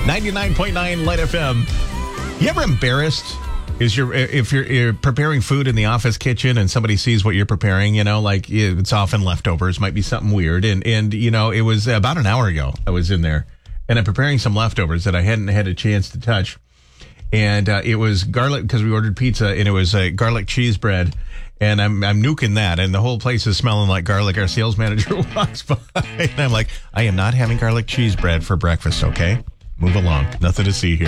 99.9 Light FM. You ever embarrassed? If you're preparing food in the office kitchen and somebody sees what you're preparing, like it's often leftovers, might be something weird. And it was about an hour ago I was in there and I'm preparing some leftovers that I hadn't had a chance to touch. And it was garlic, because we ordered pizza, and it was a garlic cheese bread. And I'm nuking that, and the whole place is smelling like garlic. Our sales manager walks by, and I'm like, I am not having garlic cheese bread for breakfast, okay? Move along. Nothing to see here.